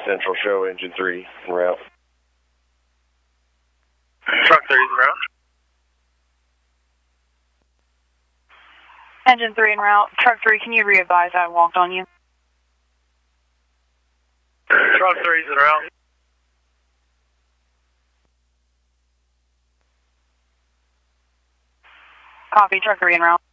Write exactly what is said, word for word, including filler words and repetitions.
Central, show engine three en route. Truck three is en route. Engine three en route. Truck three, can you re-advise I walked on you? Truck three is en route. Copy, truck three en route.